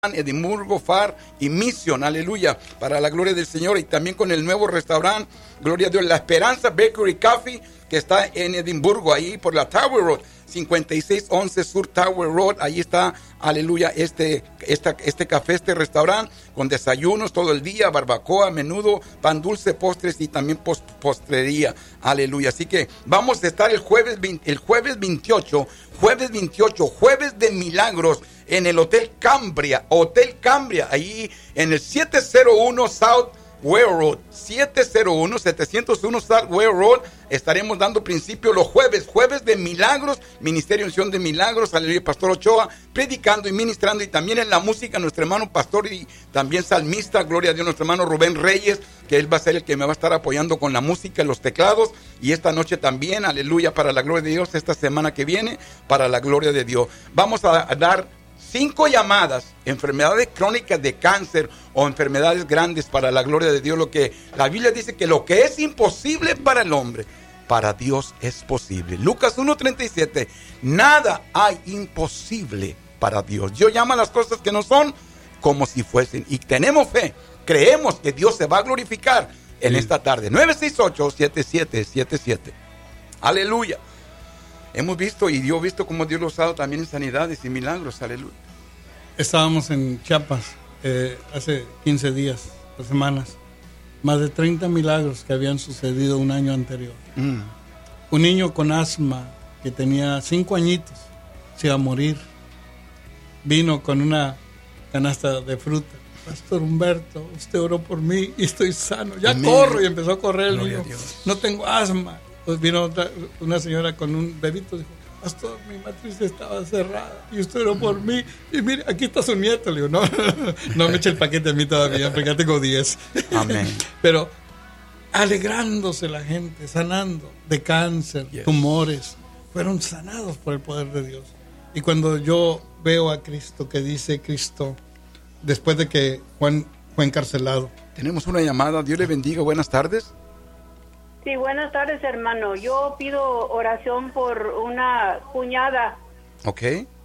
Edimburgo, Far y Mission, aleluya, para la gloria del Señor. Y también con el nuevo restaurante, gloria a Dios, La Esperanza Bakery Coffee, que está en Edimburgo, ahí por la Tower Road, 5611 Sur Tower Road. Ahí está, aleluya, este café, este restaurante, con desayunos todo el día, barbacoa, menudo, pan dulce, postres y también postrería, aleluya. Así que vamos a estar el jueves 28, jueves de milagros, en el Hotel Cambria, ahí en el 701 South Ware Road, 701 South Ware Road. Estaremos dando principio los jueves de milagros, Ministerio de Unción de Milagros, aleluya, Pastor Ochoa, predicando y ministrando, y también en la música, nuestro hermano pastor y también salmista, gloria a Dios, nuestro hermano Rubén Reyes, que él va a ser el que me va a estar apoyando con la música y los teclados, y esta noche también, aleluya, para la gloria de Dios, esta semana que viene, para la gloria de Dios. Vamos a dar 5 llamadas, enfermedades crónicas de cáncer o enfermedades grandes, para la gloria de Dios. Lo que la Biblia dice, que lo que es imposible para el hombre, para Dios es posible. Lucas 1:37, nada hay imposible para Dios. Dios llama a las cosas que no son como si fuesen, y tenemos fe, creemos que Dios se va a glorificar en esta tarde. 968-7777. Aleluya. Hemos visto, y yo he visto cómo Dios lo ha usado también en sanidades y milagros, aleluya. Estábamos en Chiapas hace 15 días, 2 semanas. Más de 30 milagros que habían sucedido un año anterior. Un niño con asma que tenía 5 añitos se iba a morir. Vino con una canasta de fruta. Pastor Humberto, usted oró por mí y estoy sano. Ya Amén. Corro, y empezó a correr el niño. No tengo asma. Pues vino una señora con un bebito y dijo, pastor, mi matriz estaba cerrada y usted oró por mí, y mire, aquí está su nieto. Le digo, no me eche el paquete a mí todavía, porque ya tengo 10. Amén. Pero alegrándose la gente, sanando de cáncer, tumores, fueron sanados por el poder de Dios. Y cuando yo veo a Cristo, que dice Cristo, después de que Juan fue encarcelado. Tenemos una llamada, Dios le bendiga, buenas tardes. Sí, buenas tardes, hermano. Yo pido oración por una cuñada. Ok.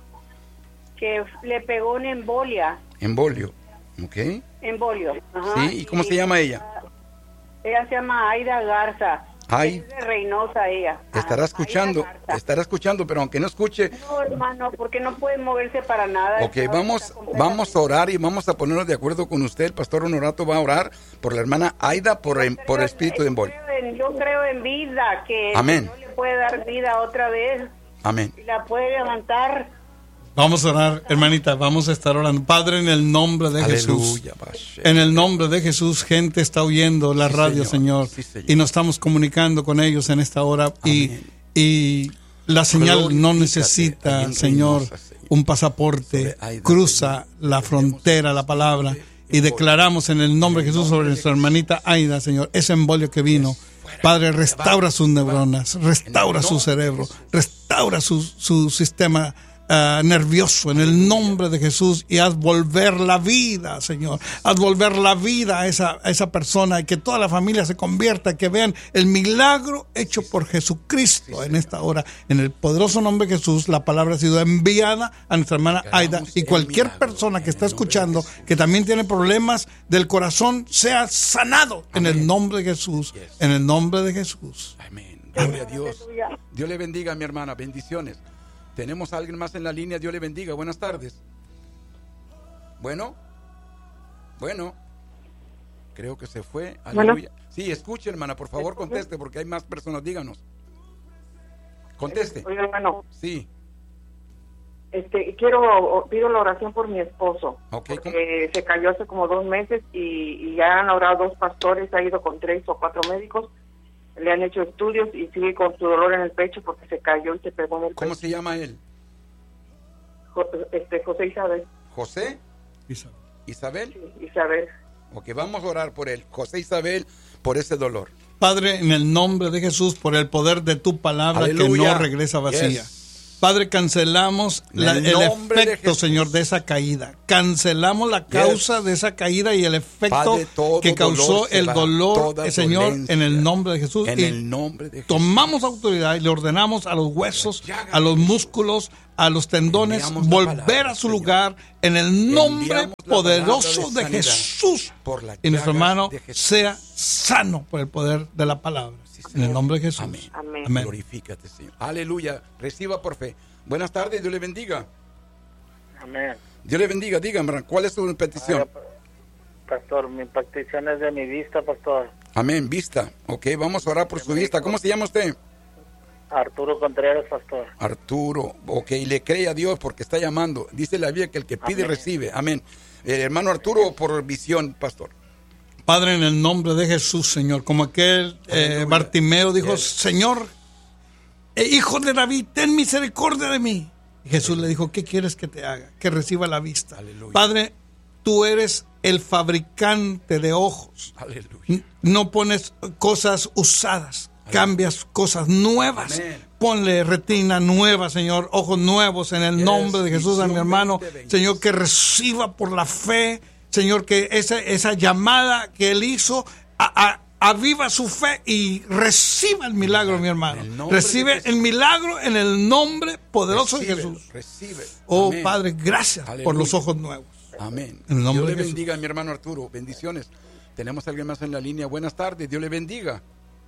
Que le pegó una embolia. Embolio, ok. Embolio, ajá. Sí, ¿y cómo se llama ella? Ella se llama Aida Garza. Ay. Es de Reynosa ella. Estará escuchando, pero aunque no escuche. No, hermano, porque no puede moverse para nada. Ok, vamos a orar y vamos a ponernos de acuerdo con usted. El pastor Honorato va a orar por la hermana Aida por espíritu de embolio. Yo creo en vida, que Amén. Dios le puede dar vida otra vez. Amén. Y la puede levantar. Vamos a orar, hermanita, vamos a estar orando. Padre, en el nombre de Jesús, en el nombre de Jesús, gente está oyendo la radio, Señor, sí, Señor, y nos estamos comunicando con ellos en esta hora. Y la señal no necesita, Señor, un pasaporte. Cruza la frontera, la palabra, y declaramos en el nombre de Jesús sobre nuestra hermanita Aida, Señor, ese embolio que vino. Padre, restaura sus neuronas, restaura su cerebro, restaura su sistema nervioso, en el nombre de Jesús, y haz volver la vida, Señor, haz volver la vida a esa persona, y que toda la familia se convierta, que vean el milagro hecho por Jesucristo en esta hora. En el poderoso nombre de Jesús, la palabra ha sido enviada a nuestra hermana Aida, y cualquier persona que está escuchando que también tiene problemas del corazón sea sanado en el nombre de Jesús, en el nombre de Jesús. Amén. Gloria a Dios. Dios le bendiga, mi hermana, bendiciones. Tenemos a alguien más en la línea, Dios le bendiga, buenas tardes. Bueno, creo que se fue. Aleluya. Bueno. Sí, escuche, hermana, por favor, conteste, porque hay más personas, díganos. Conteste. Oye, hermano. Sí. Pido la oración por mi esposo. Okay. Porque se cayó hace como 2 meses y ya han orado 2 pastores, ha ido con 3 o 4 médicos. Le han hecho estudios y sigue con su dolor en el pecho porque se cayó y se pegó en el pecho. ¿Cómo se llama él? José Isabel. ¿José? ¿Isabel? Sí, Isabel. Ok, vamos a orar por él. José Isabel, por ese dolor. Padre, en el nombre de Jesús, por el poder de tu palabra, aleluya, que no regresa vacía. Padre, cancelamos el efecto, Señor, de esa caída. Cancelamos la causa de esa caída y el efecto que causó el dolor, Señor, en el nombre de Jesús. En el nombre de Jesús. Tomamos autoridad y le ordenamos a los huesos, a los músculos, a los tendones, volver a su lugar en el nombre poderoso de Jesús. Y nuestro hermano sea sano por el poder de la palabra. En el nombre de Jesús. Amén. Amén. Glorifícate, Señor. Aleluya. Reciba por fe. Buenas tardes. Dios le bendiga. Amén. Dios le bendiga. Dígame, ¿cuál es su petición? Pastor, mi petición es de mi vista, pastor. Amén. Vista. Ok, vamos a orar por su vista. ¿Cómo se llama usted? Arturo Contreras, pastor. Arturo. Ok, le cree a Dios porque está llamando. Dice la Biblia que el que pide recibe. Amén. Hermano Arturo, por visión, pastor. Padre, en el nombre de Jesús, Señor, como aquel Bartimeo dijo, Señor, hijo de David, ten misericordia de mí. Y Jesús le dijo, ¿qué quieres que te haga? Que reciba la vista. Aleluya. Padre, tú eres el fabricante de ojos. Aleluya. No pones cosas usadas, cambias cosas nuevas. Amén. Ponle retina nueva, Señor, ojos nuevos en el nombre de Jesús a mi hermano. Señor, que reciba por la fe, Señor, que esa llamada que Él hizo, aviva su fe y reciba el milagro, mi hermano. Recibe el milagro en el nombre poderoso de Jesús. Recibe. Oh, Amén. Padre, gracias por los ojos nuevos. Amén. En el nombre Dios le de bendiga a mi hermano Arturo. Bendiciones. Tenemos a alguien más en la línea. Buenas tardes. Dios le bendiga.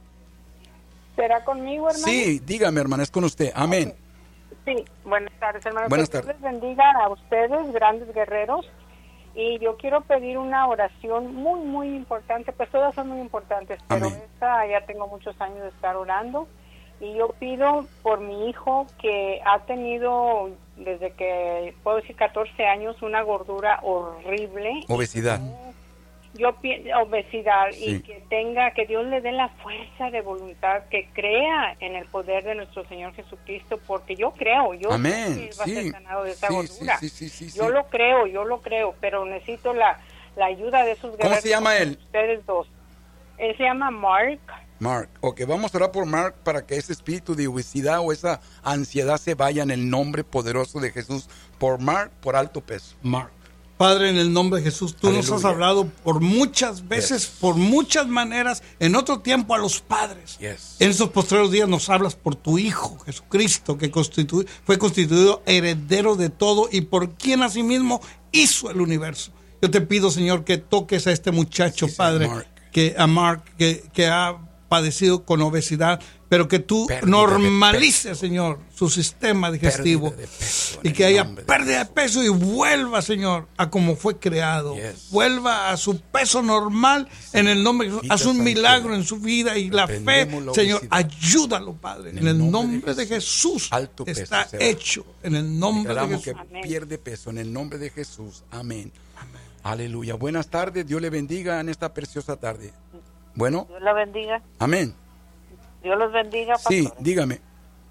¿Será conmigo, hermano? Sí, dígame, hermana, es con usted. Amén. Sí, buenas tardes, hermano. Buenas Dios tardes. les bendiga a ustedes, grandes guerreros. Y yo quiero pedir una oración muy, muy importante. Pues todas son muy importantes, pero Amén. esta ya tengo muchos años de estar orando. Y yo pido por mi hijo que ha tenido, desde que puedo decir 14 años, una gordura horrible. Obesidad. Yo pido obesidad Sí. y que Dios le dé la fuerza de voluntad, que crea en el poder de nuestro Señor Jesucristo, porque yo creo, Amén. sé que él va a ser Sí. sanado de esa Sí, gordura. sí. Yo lo creo, pero necesito la ayuda de esos guerreros. ¿Cómo se llama él? Ustedes dos. Él se llama Mark. Mark. Ok, vamos a orar por Mark para que ese espíritu de obesidad o esa ansiedad se vaya en el nombre poderoso de Jesús. Por Mark, por alto peso. Mark. Padre, en el nombre de Jesús, tú nos has hablado por muchas veces, por muchas maneras, en otro tiempo a los padres. Yes. En estos postreros días nos hablas por tu Hijo, Jesucristo, que fue constituido heredero de todo y por quien asimismo hizo el universo. Yo te pido, Señor, que toques a este muchacho, Sí, Padre, Mark. a Mark, que ha padecido con obesidad, pero que tú Pérdida normalices, de peso. Señor, su sistema digestivo Pérdida de peso, y en que el haya nombre de pérdida de peso y vuelva, Señor, a como fue creado. Yes. Vuelva a su peso normal en el nombre de Jesús. Haz un milagro en su vida y la fe, Reprendemos la Señor, obesidad. ayúdalo, Padre. En el nombre de Jesús Alto peso está se va. hecho. En el nombre de Declaramos Jesús. que pierde peso en el nombre de Jesús. Amén. Aleluya. Buenas tardes. Dios le bendiga en esta preciosa tarde. Bueno, Dios la bendiga. amén. Dios los bendiga, pastor. Sí, dígame.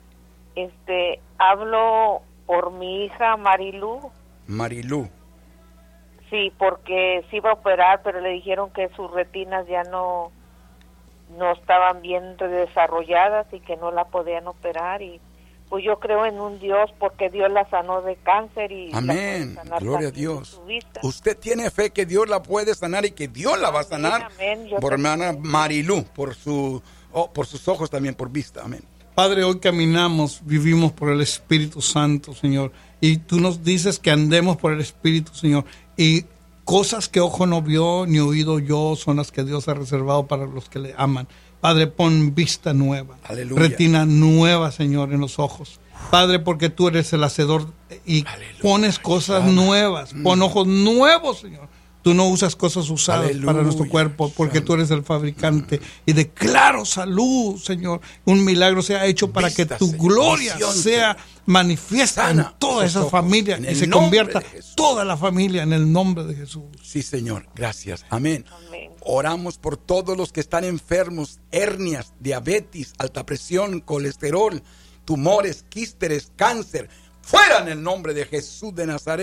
Hablo por mi hija Marilú. Marilú. Sí, porque se iba a operar, pero le dijeron que sus retinas ya no estaban bien desarrolladas y que no la podían operar. Y pues yo creo en un Dios, porque Dios la sanó de cáncer y la Amén. puede sanar Gloria a también de Dios. su vista. Usted tiene fe que Dios la puede sanar y que Dios la va a sanar. Amén. Yo Por también. hermana Marilú, por sus ojos también, por vista. Amén. Padre, hoy caminamos, vivimos por el Espíritu Santo, Señor. Y tú nos dices que andemos por el Espíritu, Señor. Y cosas que ojo no vio ni oído oyó son las que Dios ha reservado para los que le aman. Padre, pon vista nueva, Aleluya. retina nueva, Señor, en los ojos. Padre, porque tú eres el hacedor y Aleluya. pones cosas nuevas, pon ojos nuevos, Señor. Tú no usas cosas usadas Aleluya. para nuestro cuerpo, porque tú eres el fabricante. Y declaro salud, Señor. Un milagro sea hecho para Vista, que tu Señor. gloria Visión, sea Señor. manifiesta Sana en toda sus esa ojos, familia en y el se nombre convierta de Jesús. toda la familia en el nombre de Jesús. Sí, Señor. Gracias. Amén. Amén. Oramos por todos los que están enfermos, hernias, diabetes, alta presión, colesterol, tumores, quísteres, cáncer. Fuera en el nombre de Jesús de Nazaret.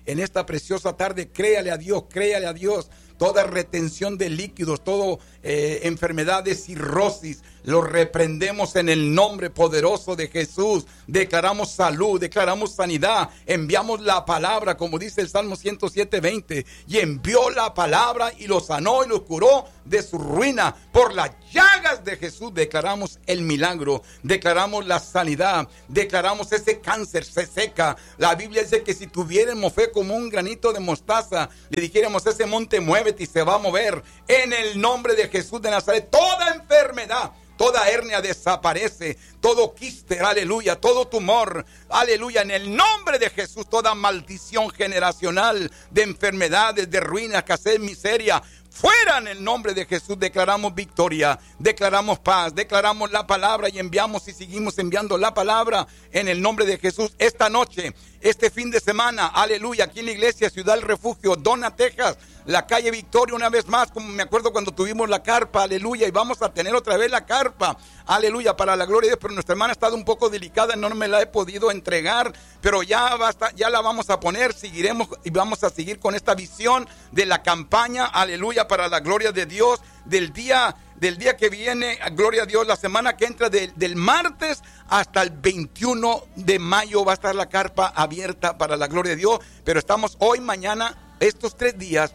en esta preciosa tarde. Créale a Dios, créale a Dios. Toda retención de líquidos, toda enfermedad de cirrosis, lo reprendemos en el nombre poderoso de Jesús. Declaramos salud, declaramos sanidad, enviamos la palabra, como dice el Salmo 107:20, y envió la palabra y lo sanó y lo curó de su ruina. Por las llagas de Jesús declaramos el milagro, declaramos la sanidad, declaramos ese cáncer se seca. La Biblia dice que si tuviéramos fe como un granito de mostaza, le dijéramos ese monte muévete y se va a mover. En el nombre de Jesús de Nazaret, toda enfermedad, toda hernia desaparece, todo quiste, aleluya, todo tumor, aleluya, en el nombre de Jesús, toda maldición generacional de enfermedades, de ruina, escasez, miseria, fuera en el nombre de Jesús. Declaramos victoria, declaramos paz, declaramos la palabra y enviamos y seguimos enviando la palabra en el nombre de Jesús. Esta noche, este fin de semana, aleluya, aquí en la iglesia Ciudad del Refugio, Donna, Texas, la calle Victoria, una vez más, como me acuerdo cuando tuvimos la carpa, aleluya, y vamos a tener otra vez la carpa, aleluya, para la gloria de Dios. Pero nuestra hermana ha estado un poco delicada, no me la he podido entregar, pero ya la vamos a poner. Seguiremos y vamos a seguir con esta visión de la campaña, aleluya, para la gloria de Dios, del día que viene, gloria a Dios, la semana que entra, del martes hasta el 21 de mayo va a estar la carpa abierta para la gloria de Dios. Pero estamos hoy, mañana, estos 3 días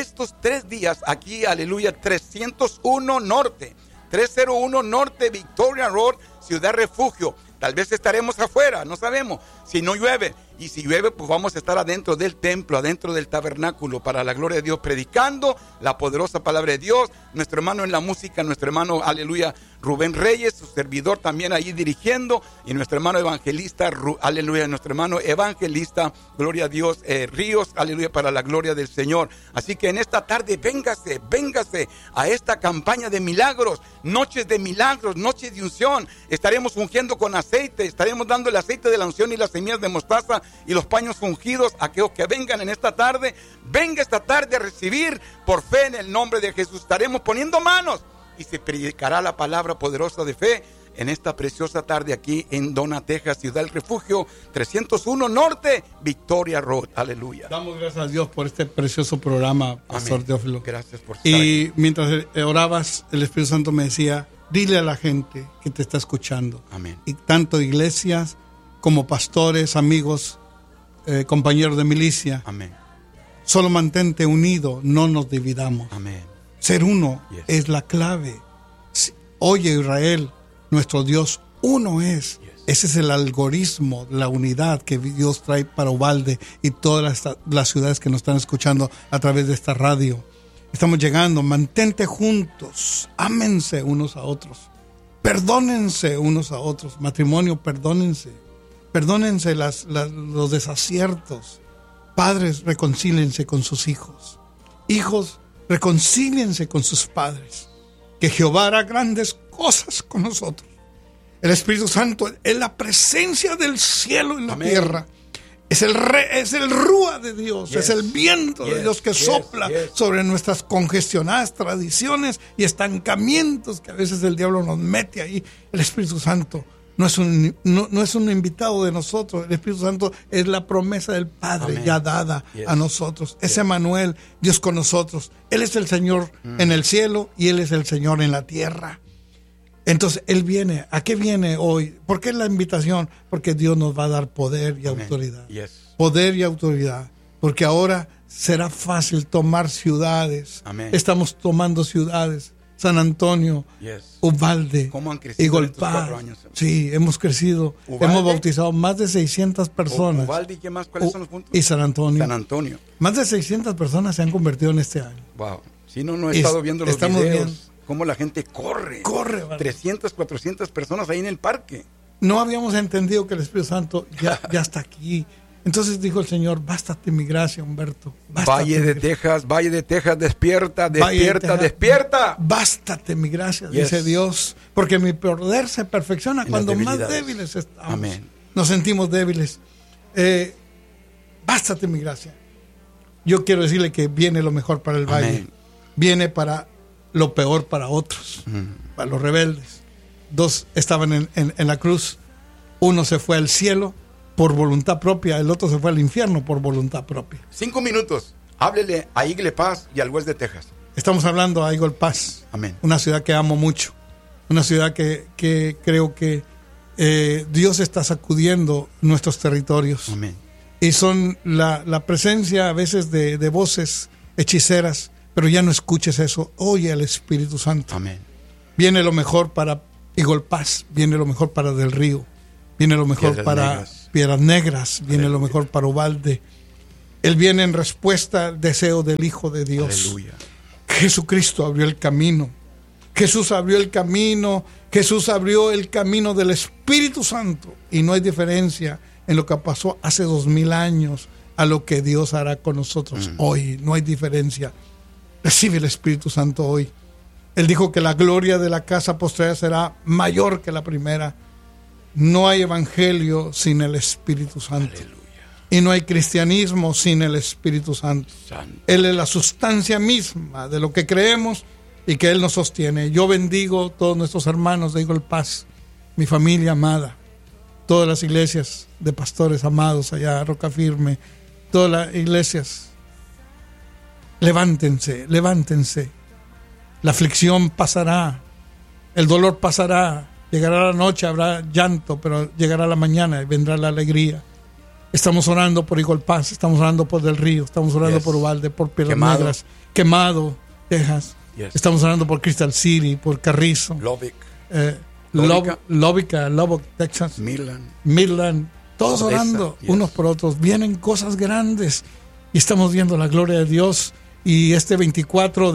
aquí, aleluya, 301 Norte, 301 Norte, Victoria Road, Ciudad Refugio. Tal vez estaremos afuera, no sabemos, si no llueve. Y si llueve, pues vamos a estar adentro del templo, adentro del tabernáculo, para la gloria de Dios, predicando la poderosa palabra de Dios. Nuestro hermano en la música, nuestro hermano, aleluya, Rubén Reyes, su servidor también ahí dirigiendo, y nuestro hermano evangelista, aleluya, nuestro hermano evangelista, gloria a Dios, Ríos, aleluya, para la gloria del Señor. Así que en esta tarde, véngase a esta campaña de milagros, noches de milagros, noches de unción. Estaremos ungiendo con aceite, estaremos dando el aceite de la unción y las semillas de mostaza y los paños ungidos a aquellos que vengan en esta tarde. Venga esta tarde a recibir por fe en el nombre de Jesús. Estaremos poniendo manos y se predicará la palabra poderosa de fe en esta preciosa tarde aquí en Donna, Texas, Ciudad del Refugio, 301 Norte, Victoria Road. Aleluya. Damos gracias a Dios por este precioso programa, Pastor Teófilo. Gracias por estar aquí. Y mientras orabas, el Espíritu Santo me decía, dile a la gente que te está escuchando. Amén. Y tanto iglesias como pastores, amigos, compañeros de milicia. Amén. Solo mantente unido, no nos dividamos. Amén. Ser uno es la clave. Oye, Israel, nuestro Dios uno es. Ese es el algoritmo, la unidad que Dios trae para Uvalde y todas las ciudades que nos están escuchando a través de esta radio. Estamos llegando, mantente juntos, ámense unos a otros, perdónense unos a otros, matrimonio, perdónense los desaciertos. Padres, reconcíliense con sus hijos. Hijos, reconcíliense con sus padres. Que Jehová hará grandes cosas con nosotros. El Espíritu Santo es la presencia del cielo en la tierra. Es el rúa de Dios, es el viento de Dios que sopla sobre nuestras congestionadas tradiciones y estancamientos que a veces el diablo nos mete ahí. El Espíritu Santo no es un invitado de nosotros. El Espíritu Santo es la promesa del Padre ya dada a nosotros. Es Emmanuel, Dios con nosotros. Él es el Señor en el cielo y Él es el Señor en la tierra. Entonces, Él viene. ¿A qué viene hoy? ¿Por qué la invitación? Porque Dios nos va a dar poder y autoridad. Poder y autoridad. Porque ahora será fácil tomar ciudades. Estamos tomando ciudades. San Antonio, Uvalde, Igolpá. Sí, hemos crecido. ¿Uvalde? Hemos bautizado más de 600 personas. ¿Uvalde y qué más? ¿Cuáles son los puntos? Y San Antonio. San Antonio. Más de 600 personas se han convertido en este año. Wow. Si no he estado viendo los videos. Cómo la gente corre. 300, 400 personas ahí en el parque. No habíamos entendido que el Espíritu Santo ya está aquí. Entonces dijo el Señor, bástate mi gracia, Humberto. Valle de Texas, despierta. Bástate mi gracia, dice Dios, porque mi poder se perfecciona cuando más débiles estamos. Amén. Nos sentimos débiles. Bástate mi gracia. Yo quiero decirle que viene lo mejor para el valle. Viene para lo peor para otros, para los rebeldes. 2 estaban en la cruz. 1 se fue al cielo por voluntad propia, el otro se fue al infierno por voluntad propia. 5 minutos. Háblele a Eagle Pass y al West de Texas. Estamos hablando a Eagle Pass. Amén. Una ciudad que amo mucho. Una ciudad que creo que Dios está sacudiendo nuestros territorios. Amén. Y son la presencia a veces de voces hechiceras, pero ya no escuches eso. Oye al Espíritu Santo. Amén. Viene lo mejor para Eagle Pass, viene lo mejor para Del Río, viene lo mejor Piedras para Negras. Piedras Negras, viene Aleluya. lo mejor para Uvalde. Él viene en respuesta al deseo del Hijo de Dios. Aleluya. Jesucristo abrió el camino. Jesús abrió el camino. Jesús abrió el camino del Espíritu Santo. Y no hay diferencia en lo que pasó hace 2000 años a lo que Dios hará con nosotros hoy. No hay diferencia. Recibe el Espíritu Santo hoy. Él dijo que la gloria de la casa postrera será mayor que la primera. No hay evangelio sin el Espíritu Santo. Aleluya. Y no hay cristianismo sin el Espíritu Santo. Santo. Él es la sustancia misma de lo que creemos y que Él nos sostiene. Yo bendigo a todos nuestros hermanos de Eagle Pass, mi familia amada, todas las iglesias de pastores amados allá, Roca Firme, todas las iglesias. Levántense, levántense. La aflicción pasará, el dolor pasará, llegará la noche, habrá llanto, pero llegará la mañana y vendrá la alegría. Estamos orando por Eagle Pass, estamos orando por Del Río, estamos orando Yes. por Uvalde, por Piedras Quemado. Negras, Quemado, Texas. Yes. Estamos orando por Crystal City, por Carrizo, Lubbock. Lubbock, Lubbock. Lubbock, Texas, Midland. Midland, todos Odessa, orando yes. unos por otros. Vienen cosas grandes y estamos viendo la gloria de Dios. Y este 24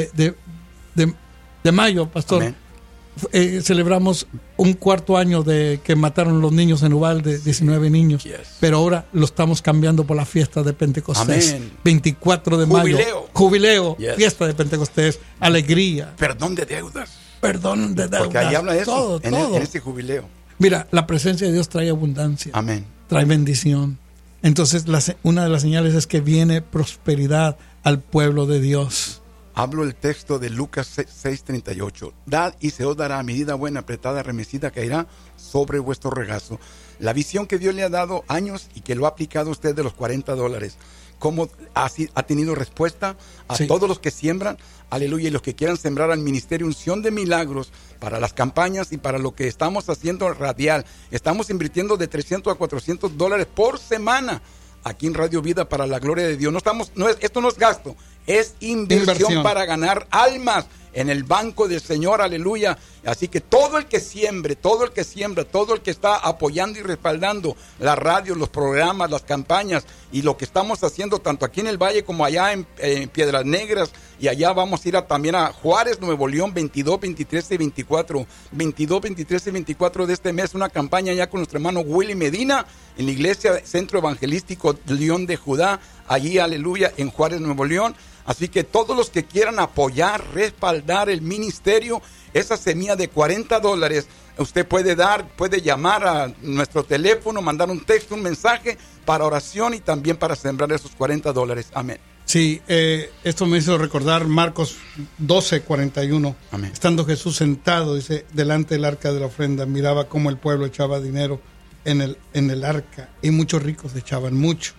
de mayo, pastor, Amén. celebramos un cuarto año de que mataron los niños en Uvalde, 19 niños. Yes. Pero ahora lo estamos cambiando por la fiesta de Pentecostés. Amén. 24 de Jubileo. mayo. Jubileo. Yes. Fiesta de Pentecostés. Alegría. Perdón de deudas. Perdón de deudas. Porque ahí habla de eso. Todo, en, todo. en este jubileo. Mira, la presencia de Dios trae abundancia. Amén. Trae bendición. Entonces, una de las señales es que viene prosperidad al pueblo de Dios. Hablo el texto de Lucas 6:38. Dad y se os dará medida buena, apretada, remecida, caerá sobre vuestro regazo. La visión que Dios le ha dado años y que lo ha aplicado usted de los $40. ¿Cómo ha tenido respuesta a Sí. todos los que siembran? Aleluya. Y los que quieran sembrar al ministerio Unción de Milagros para las campañas y para lo que estamos haciendo radial. Estamos invirtiendo de $300 a $400 por semana aquí en Radio Vida para la gloria de Dios. Esto no es gasto, es inversión para ganar almas en el banco del Señor, aleluya. Así que todo el que siembre, todo el que siembra, todo el que está apoyando y respaldando la radio, los programas, las campañas y lo que estamos haciendo tanto aquí en el Valle como allá en Piedras Negras, y allá vamos a ir también a Juárez, Nuevo León, 22, 23 y 24. 22, 23 y 24 de este mes, una campaña ya con nuestro hermano Willy Medina en la iglesia Centro Evangelístico León de Judá, allí, aleluya, en Juárez, Nuevo León. Así que todos los que quieran apoyar, respaldar el ministerio, esa semilla de $40, usted puede llamar a nuestro teléfono, mandar un texto, un mensaje para oración y también para sembrar esos $40. Amén. Sí, esto me hizo recordar Marcos 12:41. Amén. Estando Jesús sentado, dice, delante del arca de la ofrenda, miraba cómo el pueblo echaba dinero en el arca, y muchos ricos echaban mucho.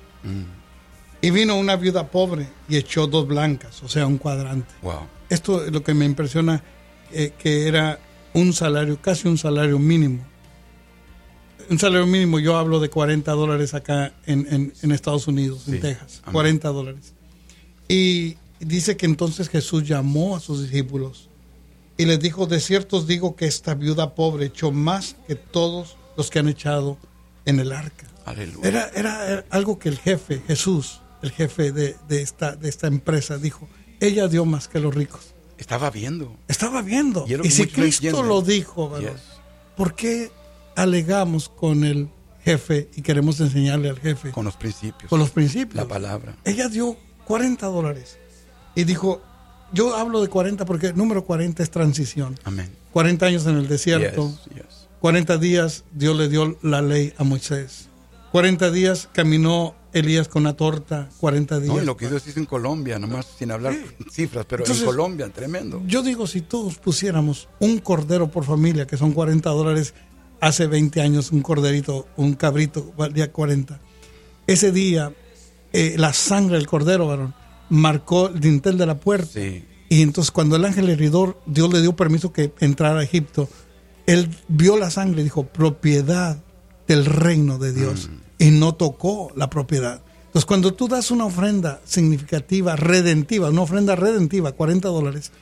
Y vino una viuda pobre y echó 2 blancas, o sea, un cuadrante. Wow. Esto es lo que me impresiona, que era un salario, casi un salario mínimo. Un salario mínimo, yo hablo de $40 acá en Estados Unidos, Sí. en Texas. Amén. $40. Y dice que entonces Jesús llamó a sus discípulos y les dijo: de cierto os digo que esta viuda pobre echó más que todos los que han echado en el arca. Aleluya. Era algo que el jefe, Jesús, el jefe de esta empresa, dijo: ella dio más que los ricos. Estaba viendo. Estaba viendo. Y es lo Y que si muchos no Cristo entienden. lo dijo, ¿verdad? Yes. ¿Por qué alegamos con el jefe y queremos enseñarle al jefe Con los principios. con los principios? La palabra. Ella dio $40 y dijo: yo hablo de 40 porque el número 40 es transición. Amén. 40 años en el desierto, Yes, yes. 40 días Dios le dio la ley a Moisés. 40 días caminó Elías con una torta, 40 días. No, y lo que Dios hizo en Colombia, nomás sin hablar cifras, pero Entonces, en Colombia, tremendo. Yo digo, si todos pusiéramos un cordero por familia, que son $40, hace 20 años un corderito, un cabrito, valía 40. Ese día, la sangre del cordero, varón, marcó el dintel de la puerta. Sí. Y entonces cuando el ángel heridor, Dios le dio permiso que entrara a Egipto, él vio la sangre y dijo, propiedad del reino de Dios. Y no tocó la propiedad. Entonces cuando tú das una ofrenda significativa, redentiva, una ofrenda redentiva, $40,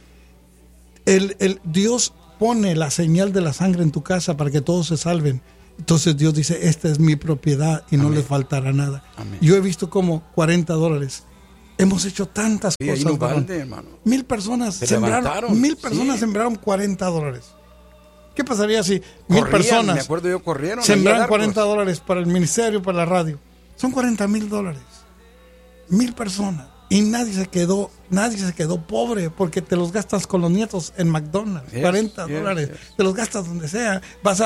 Dios pone la señal de la sangre en tu casa para que todos se salven. Entonces Dios dice, esta es mi propiedad y no le faltará nada. Amén. Yo he visto como $40. Hemos hecho tantas cosas. No balde, hermano. 1,000 personas Se sembraron. levantaron. 1,000 personas Sí. sembraron $40. ¿Qué pasaría si 1,000 Corrían, personas me acuerdo yo, corrieron sembraron ahí a darlos. $40 para el ministerio, para la radio? Son $40,000. 1,000 personas. Y nadie se quedó pobre porque te los gastas con los nietos en McDonald's. Yes, $40. yes. Te los gastas donde sea. Vas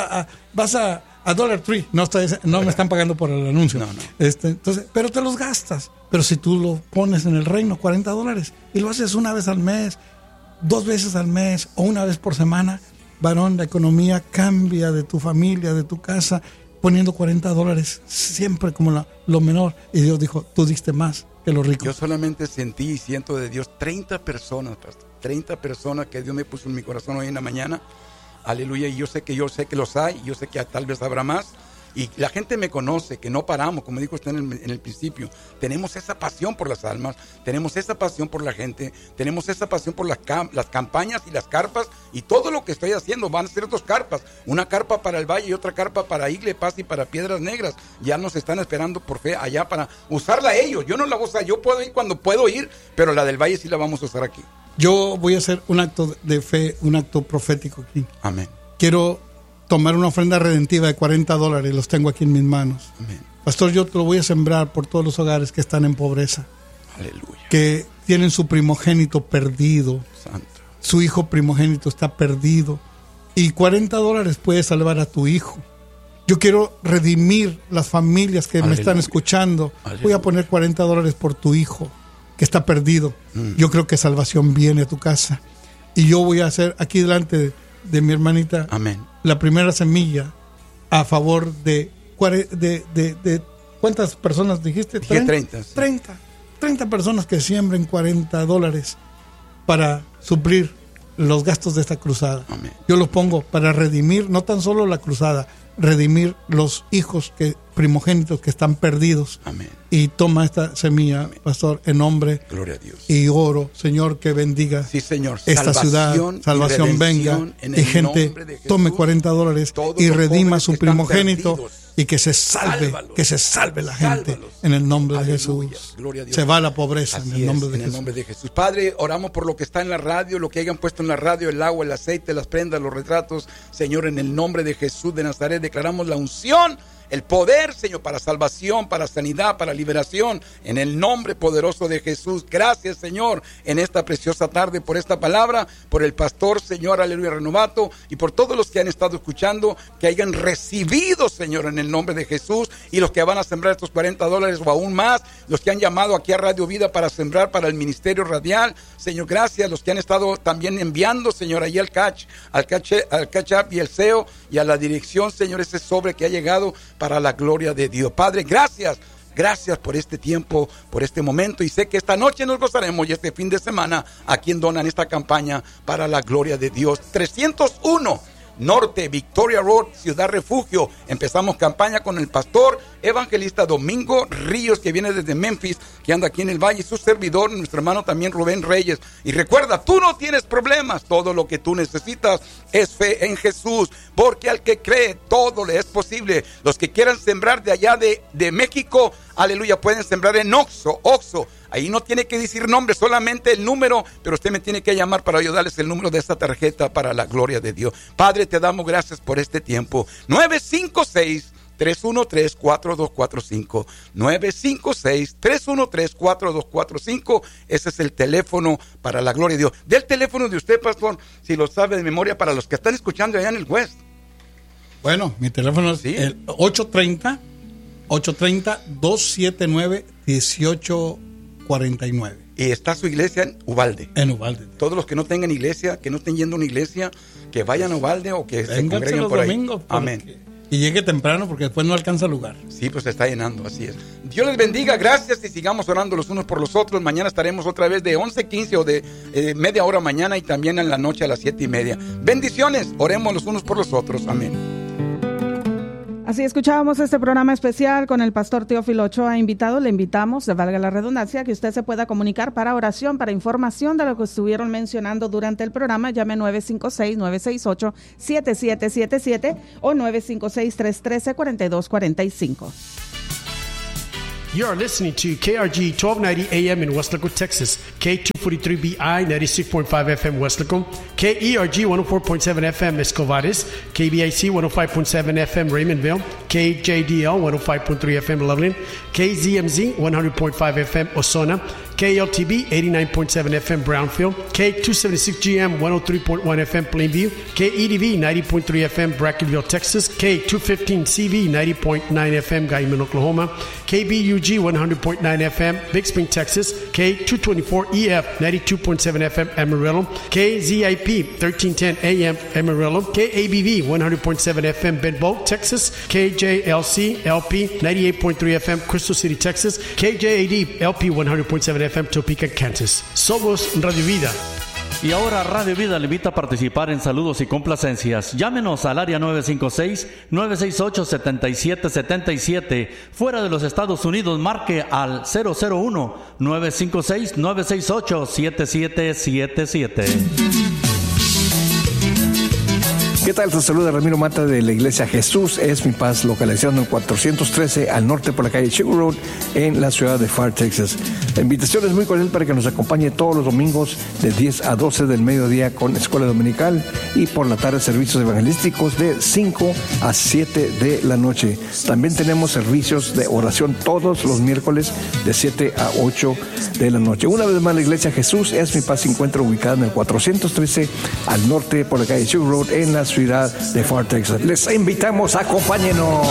a Dollar Tree. No me están pagando por el anuncio. No. Entonces, pero te los gastas. Pero si tú lo pones en el reino, $40, y lo haces una vez al mes, 2 veces al mes o una vez por semana, varón, la economía cambia de tu familia, de tu casa, poniendo $40 siempre como lo menor. Y Dios dijo, tú diste más que los ricos. Yo solamente sentí y siento de Dios 30 personas, pastor, 30 personas que Dios me puso en mi corazón hoy en la mañana. Aleluya. Y yo sé que los hay, yo sé que tal vez habrá más. Y la gente me conoce, que no paramos, como dijo usted en el principio. Tenemos esa pasión por las almas, tenemos esa pasión por la gente, tenemos esa pasión por las campañas y las carpas. Y todo lo que estoy haciendo, van a ser 2 carpas. Una carpa para el Valle y otra carpa para Igle, Paz y para Piedras Negras. Ya nos están esperando por fe allá para usarla ellos. Yo no la voy a usar, yo puedo ir cuando puedo ir, pero la del Valle sí la vamos a usar aquí. Yo voy a hacer un acto de fe, un acto profético aquí. Amén. Quiero tomar una ofrenda redentiva de $40, los tengo aquí en mis manos. Amén. Pastor, yo te lo voy a sembrar por todos los hogares que están en pobreza, Aleluya. que tienen su primogénito perdido, Santo. su hijo primogénito está perdido, y $40 puede salvar a tu hijo. Yo quiero redimir las familias que me están escuchando. Aleluya. Voy a poner $40 por tu hijo que está perdido. Yo creo que salvación viene a tu casa. Y yo voy a hacer aquí delante de mi hermanita, Amén. la primera semilla a favor de ¿cuántas personas dijiste? Dije 30. Sí. 30 personas que siembren $40 para suplir los gastos de esta cruzada. Amén. Yo los pongo para redimir no tan solo la cruzada, redimir los hijos primogénitos que están perdidos. Amén. Y toma esta semilla, pastor, en nombre Gloria a Dios. y oro, Señor, que bendiga Sí, Señor. esta ciudad, salvación venga, en y el gente nombre de Jesús. tome $40 Todos y los redima jóvenes su que están primogénito perdidos. y que se salve, Sálvalos. que se salve la gente Sálvalos. en el nombre de Aleluya. Jesús. Gloria a Dios. Se va la pobreza Así en el nombre es, de en Jesús. el nombre de Jesús. Padre, oramos por lo que está en la radio, lo que hayan puesto en la radio, el agua, el aceite, las prendas, los retratos. Señor, en el nombre de Jesús de Nazaret, declaramos la unción, el poder, Señor, para salvación, para sanidad, para liberación, en el nombre poderoso de Jesús. Gracias, Señor, en esta preciosa tarde por esta palabra, por el pastor, Señor, aleluya, Renovato, y por todos los que han estado escuchando, que hayan recibido, Señor, en el nombre de Jesús, y los que van a sembrar estos $40 o aún más, los que han llamado aquí a Radio Vida para sembrar para el ministerio radial, Señor, gracias, los que han estado también enviando, Señor, ahí al catch up y el SEO y a la dirección, Señor, ese sobre que ha llegado para la gloria de Dios. Padre, gracias por este tiempo, por este momento, y sé que esta noche nos gozaremos y este fin de semana aquí en Donan esta campaña para la gloria de Dios. 301 Norte, Victoria Road, Ciudad Refugio. Empezamos campaña con el pastor evangelista Domingo Ríos, que viene desde Memphis, que anda aquí en el Valle, y su servidor, nuestro hermano también Rubén Reyes. Y recuerda, tú no tienes problemas, todo lo que tú necesitas es fe en Jesús, porque al que cree todo le es posible. Los que quieran sembrar de allá de México, aleluya, pueden sembrar en Oxo. Ahí no tiene que decir nombre, solamente el número, pero usted me tiene que llamar para ayudarles el número de esta tarjeta para la gloria de Dios. Padre, te damos gracias por este tiempo. 956-313-4245. 956-313-4245. Ese es el teléfono para la gloria de Dios. Del teléfono de usted, pastor, si lo sabe de memoria, para los que están escuchando allá en el West. Bueno, mi teléfono es Sí. el 830-279-1849. Y está su iglesia en Uvalde. En Uvalde. Todos los que no tengan iglesia, que no estén yendo a una iglesia, que vayan a Uvalde o que se congreguen los por ahí. domingos. Amén. Y llegue temprano porque después no alcanza lugar. Sí, pues se está llenando, así es. Dios les bendiga, gracias y sigamos orando los unos por los otros. Mañana estaremos otra vez de 11:15 o de media hora mañana y también en la noche a las 7:30. Bendiciones, oremos los unos por los otros. Amén. Así escuchábamos este programa especial con el pastor Teófilo Ochoa invitado. Le invitamos, valga la redundancia, que usted se pueda comunicar para oración, para información de lo que estuvieron mencionando durante el programa. Llame 956-968-7777 o 956-313-4245. You are listening to KRG 1290 AM in West Laco, Texas, K243BI 96.5 FM West Laco, KERG 104.7 FM Escovares, KBIC 105.7 FM Raymondville, KJDL 105.3 FM Loveland, KZMZ 100.5 FM Ozona, KLTB 89.7 FM Brownfield, K276GM 103.1 FM Plainview, KEDV 90.3 FM Brackenville, Texas, K215CV 90.9 FM Guyman, Oklahoma, KBUG 100.9 FM Big Spring, Texas, K224EF 92.7 FM Amarillo, KZIP 1310 AM Amarillo, KABV 100.7 FM Benbow, Texas, KJLC LP 98.3 FM Crystal City, Texas, KJAD LP 100.7 FM Topeka, Kansas. Somos Radio Vida. Y ahora Radio Vida le invita a participar en saludos y complacencias. Llámenos al área 956-968-7777. Fuera de los Estados Unidos, marque al 001-956-968-7777. ¿Qué tal? Te saluda Ramiro Mata de la Iglesia Jesús es mi paz, localizado en 413 al norte por la calle Sugar Road en la ciudad de Far, Texas. La invitación es muy cordial para que nos acompañe todos los domingos de 10 a 12 del mediodía con escuela dominical y por la tarde servicios evangelísticos de 5 a 7 de la noche. También tenemos servicios de oración todos los miércoles de 7 a 8 de la noche. Una vez más, la Iglesia Jesús es mi paz se encuentra ubicada en el 413 al norte por la calle Sugar Road en la ciudad de Far, Texas. Les invitamos, acompáñenos.